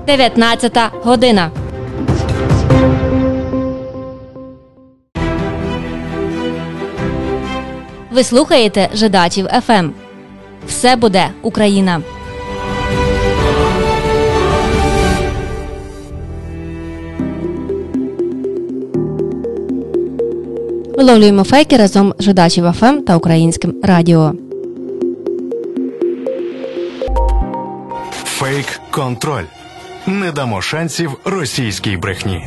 19 година. Ви слухаєте Жидачів ФМ. Все буде Україна. Виловлюємо фейки разом з Жидачів ФМ та Українським радіо. Фейк-контроль. Не дамо шансів російській брехні.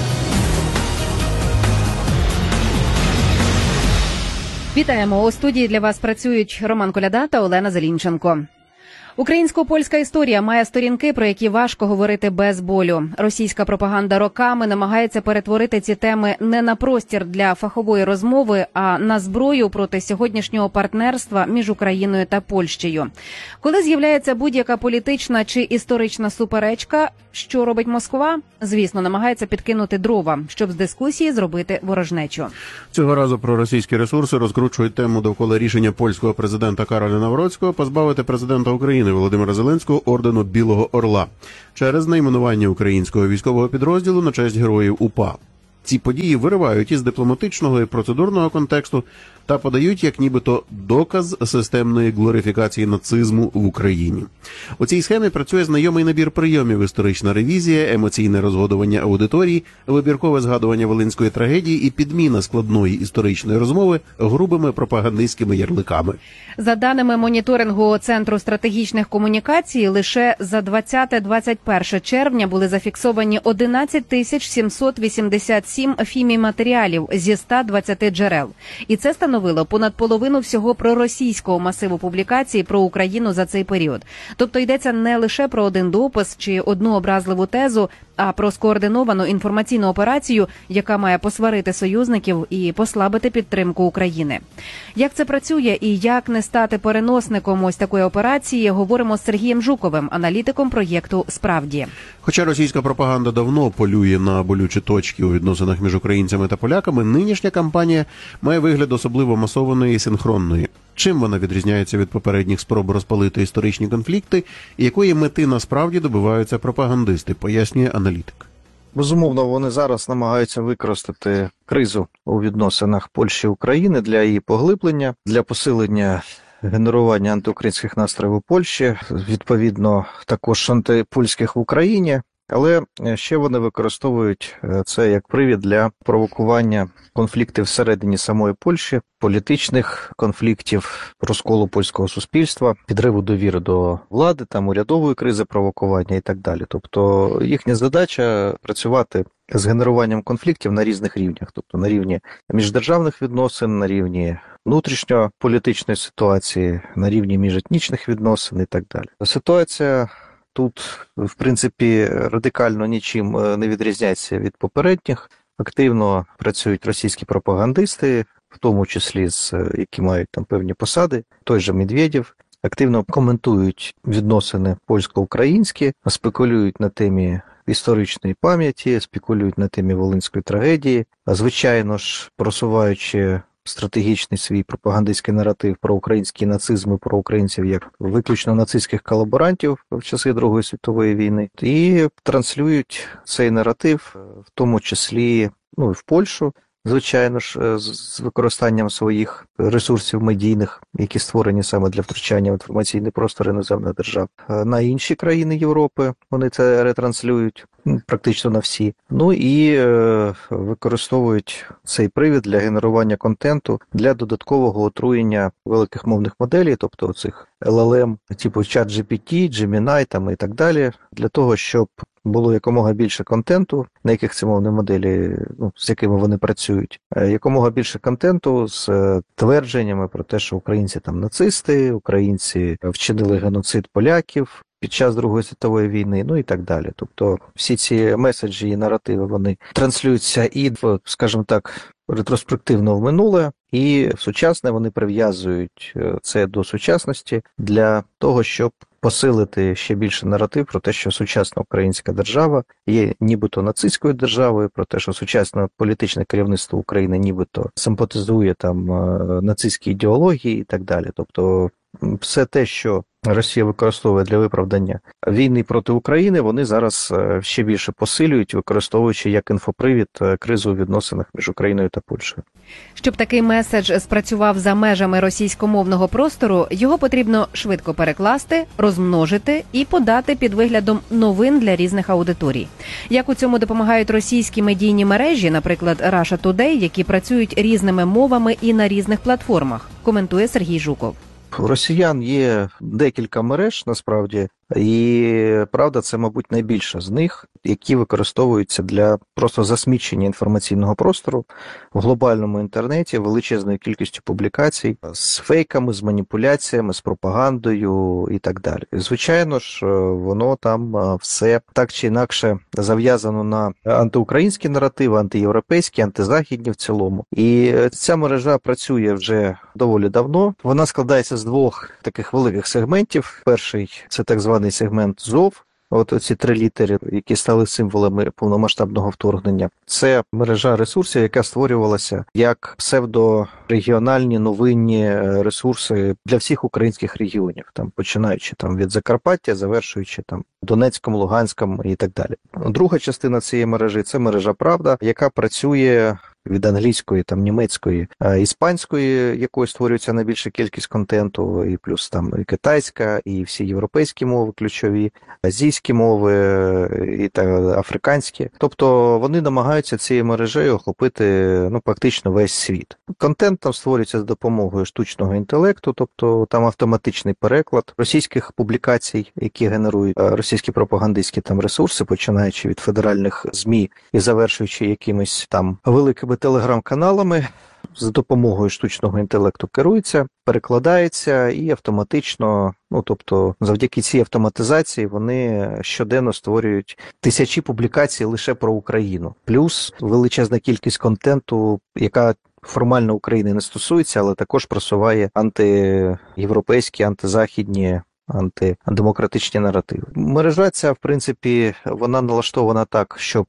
Вітаємо! У студії для вас працюють Роман Коляда та Олена Зелінченко. Українсько-польська історія має сторінки, про які важко говорити без болю. Російська пропаганда роками намагається перетворити ці теми не на простір для фахової розмови, а на зброю проти сьогоднішнього партнерства між Україною та Польщею. Коли з'являється будь-яка політична чи історична суперечка, що робить Москва? Звісно, намагається підкинути дрова, щоб з дискусії зробити ворожнечу. Цього разу проросійські ресурси розкручують тему довкола рішення польського президента Кароля Навроцького позбавити президента України Володимира Зеленського ордену Білого Орла через найменування українського військового підрозділу на честь героїв УПА. Ці події виривають із дипломатичного і процедурного контексту та подають як нібито доказ системної глорифікації нацизму в Україні. У цій схемі працює знайомий набір прийомів: історична ревізія, емоційне розгодування аудиторії, вибіркове згадування волинської трагедії і підміна складної історичної розмови грубими пропагандистськими ярликами. За даними моніторингу Центру стратегічних комунікацій, лише за 20-21 червня були зафіксовані 11 787 фімій-матеріалів зі 120 джерел. І це становило понад половину всього проросійського масиву публікацій про Україну за цей період. Тобто йдеться не лише про один допис чи одну образливу тезу, а про скоординовану інформаційну операцію, яка має посварити союзників і послабити підтримку України. Як це працює і як не стати переносником ось такої операції, говоримо з Сергієм Жуковим, аналітиком проєкту «Справді». Хоча російська пропаганда давно полює на болючі точки у відносинах між українцями та поляками, нинішня кампанія має вигляд особливо масованої і синхронної. Чим вона відрізняється від попередніх спроб розпалити історичні конфлікти і якої мети насправді добиваються пропагандисти, пояснює аналітик. Безумовно, вони зараз намагаються використати кризу у відносинах Польщі і України для її поглиблення, для посилення генерування антиукраїнських настроїв у Польщі, відповідно також антипольських в Україні. Але ще вони використовують це як привід для провокування конфліктів всередині самої Польщі, політичних конфліктів, розколу польського суспільства, підриву довіри до влади, там урядової кризи, провокування і так далі. Тобто їхня задача працювати з генеруванням конфліктів на різних рівнях, тобто на рівні міждержавних відносин, на рівні внутрішньополітичної ситуації, на рівні міжетнічних відносин і так далі. Ситуація тут, в принципі, радикально нічим не відрізняється від попередніх. Активно працюють російські пропагандисти, в тому числі які мають там певні посади, той же Медведєв. Активно коментують відносини польсько-українські, спекулюють на темі історичної пам'яті, спекулюють на темі волинської трагедії, звичайно ж, просуваючи стратегічний свій пропагандистський наратив про український нацизм і про українців як виключно нацистських колаборантів в часи Другої світової війни, і транслюють цей наратив, в тому числі в Польщу, звичайно ж, з використанням своїх ресурсів медійних, які створені саме для втручання в інформаційний простор іноземних держав. На інші країни Європи вони це ретранслюють, практично на всі. І використовують цей привід для генерування контенту, для додаткового отруєння великих мовних моделей, тобто цих LLM, типу ChatGPT, Gemini там і так далі, для того, щоб було якомога більше контенту, на яких ці мовні моделі, з якими вони працюють, якомога більше контенту з твердженнями про те, що українці там нацисти, українці вчинили геноцид поляків під час Другої світової війни, і так далі. Тобто всі ці меседжі і наративи, вони транслюються і, скажімо так, ретроспективно в минуле, і в сучасне вони прив'язують це до сучасності для того, щоб посилити ще більше наратив про те, що сучасна українська держава є нібито нацистською державою, про те, що сучасне політичне керівництво України нібито симпатизує там нацистській ідеології і так далі. Тобто все те, що Росія використовує для виправдання війни проти України, вони зараз ще більше посилюють, використовуючи як інфопривід кризу у відносинах між Україною та Польщею. Щоб такий меседж спрацював за межами російськомовного простору, його потрібно швидко перекласти, розмножити і подати під виглядом новин для різних аудиторій. Як у цьому допомагають російські медійні мережі, наприклад, Russia Today, які працюють різними мовами і на різних платформах, коментує Сергій Жуков. У росіян є декілька мереж, насправді, і, правда, це, мабуть, найбільша з них, які використовуються для просто засмічення інформаційного простору в глобальному інтернеті величезною кількістю публікацій з фейками, з маніпуляціями, з пропагандою і так далі. Звичайно ж, воно там все так чи інакше зав'язано на антиукраїнські наративи, антиєвропейські, антизахідні в цілому. І ця мережа працює вже доволі давно. Вона складається з двох таких великих сегментів. Перший – це так званий сегмент ЗОВ. От ці 3 літери, які стали символами повномасштабного вторгнення. Це мережа ресурсів, яка створювалася як псевдорегіональні новинні ресурси для всіх українських регіонів, там починаючи там від Закарпаття, завершуючи там Донецьком, Луганськом і так далі. Друга частина цієї мережі – це мережа «Правда», яка працює від англійської, там, німецької, іспанської, якої створюється найбільша кількість контенту, і плюс там і китайська, і всі європейські мови ключові, азійські мови, і африканські. Тобто вони намагаються цією мережею охопити практично весь світ. Контент там створюється за допомогою штучного інтелекту, тобто там автоматичний переклад російських публікацій, які генерують російські пропагандистські там ресурси, починаючи від федеральних ЗМІ і завершуючи якимись там великими телеграм-каналами, за допомогою штучного інтелекту керується, перекладається і автоматично, тобто завдяки цій автоматизації вони щоденно створюють тисячі публікацій лише про Україну. Плюс величезна кількість контенту, яка формально України не стосується, але також просуває антиєвропейські, антизахідні, антидемократичні наративи. Мережа ця, в принципі, вона налаштована так, щоб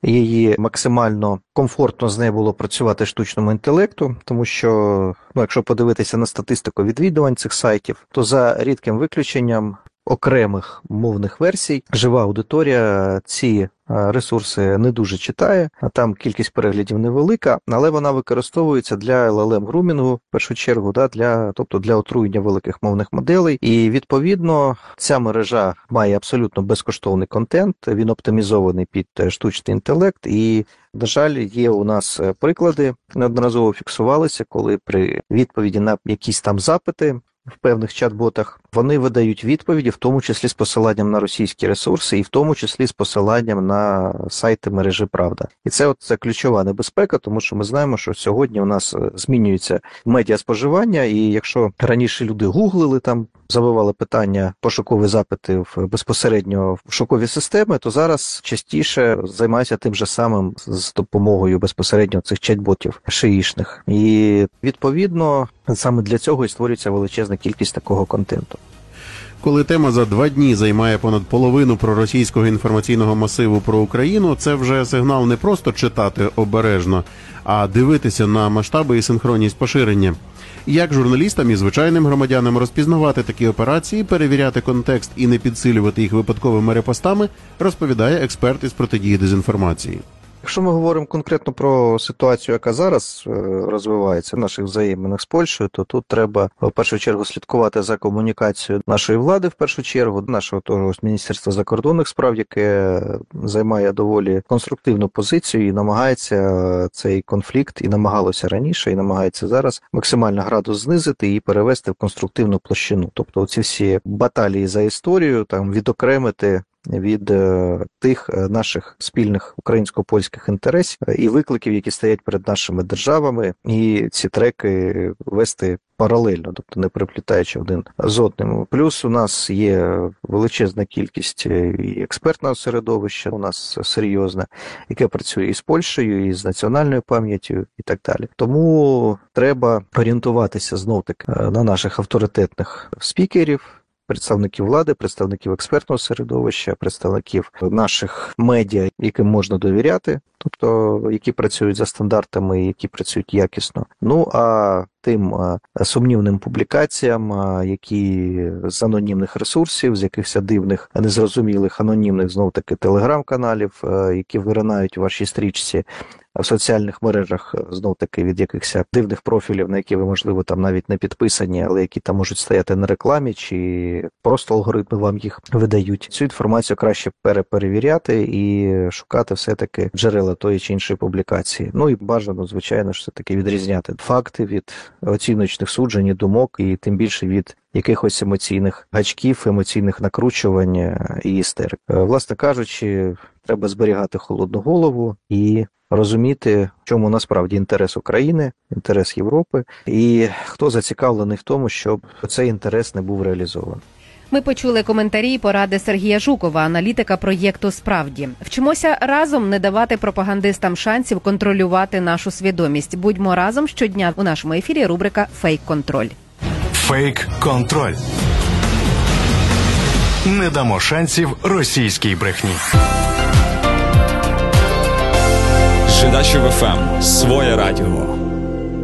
її максимально комфортно з нею було працювати штучному інтелекту, тому що, якщо подивитися на статистику відвідувань цих сайтів, то за рідким виключенням окремих мовних версій жива аудиторія ці ресурси не дуже читає, а там кількість переглядів невелика, але вона використовується для LLM-грумінгу, в першу чергу, тобто для отруєння великих мовних моделей. І, відповідно, ця мережа має абсолютно безкоштовний контент, він оптимізований під штучний інтелект, і, на жаль, є у нас приклади, неодноразово фіксувалися, коли при відповіді на якісь там запити в певних чат-ботах вони видають відповіді, в тому числі з посиланням на російські ресурси і в тому числі з посиланням на сайти мережі «Правда». І це ключова небезпека, тому що ми знаємо, що сьогодні у нас змінюється медіаспоживання, і якщо раніше люди гуглили, там забивали питання, пошукові запити безпосередньо в пошукові системи, то зараз частіше займаються тим же самим з допомогою безпосередньо цих чат-ботів шиїшних. І, відповідно, саме для цього і створюється величезна кількість такого контенту. Коли тема за 2 дні займає понад половину проросійського інформаційного масиву про Україну, це вже сигнал не просто читати обережно, а дивитися на масштаби і синхронність поширення. Як журналістам і звичайним громадянам розпізнавати такі операції, перевіряти контекст і не підсилювати їх випадковими репостами, розповідає експерт із протидії дезінформації. Якщо ми говоримо конкретно про ситуацію, яка зараз розвивається в наших взаєминах з Польщею, то тут треба в першу чергу слідкувати за комунікацією нашої влади, в першу чергу, нашого того ж Міністерства закордонних справ, яке займає доволі конструктивну позицію і намагається цей конфлікт, і намагалося раніше, і намагається зараз максимально градус знизити і перевести в конструктивну площину. Тобто ці всі баталії за історію там відокремити від тих наших спільних українсько-польських інтересів і викликів, які стоять перед нашими державами, і ці треки вести паралельно, тобто не переплітаючи один з одним. Плюс у нас є величезна кількість і експертного середовища, у нас серйозне, яке працює і з Польщею, і з національною пам'яттю, і так далі. Тому треба орієнтуватися знов-таки на наших авторитетних спікерів, представників влади, представників експертного середовища, представників наших медіа, яким можна довіряти, тобто які працюють за стандартами, які працюють якісно. Ну а тим сумнівним публікаціям, які з анонімних ресурсів, з якихось дивних, незрозумілих анонімних, знов-таки, телеграм-каналів, які виринають у вашій стрічці, в соціальних мережах, знов-таки, від якихось дивних профілів, на які ви, можливо, там навіть не підписані, але які там можуть стояти на рекламі, чи просто алгоритми вам їх видають. Цю інформацію краще перепровіряти і шукати все-таки джерела тої чи іншої публікації. Ну і бажано, звичайно, все-таки відрізняти факти від оціночних суджень, думок, і тим більше від якихось емоційних гачків, емоційних накручувань і істерик. Власне кажучи, треба зберігати холодну голову і розуміти, в чому насправді інтерес України, інтерес Європи, і хто зацікавлений в тому, щоб цей інтерес не був реалізований. Ми почули коментарі і поради Сергія Жукова, аналітика проєкту «Справді». Вчимося разом не давати пропагандистам шансів контролювати нашу свідомість. Будьмо разом щодня. У нашому ефірі рубрика «Фейк-контроль». Фейк-контроль. Не дамо шансів російській брехні. Жидачів ФМ. Своє радіо.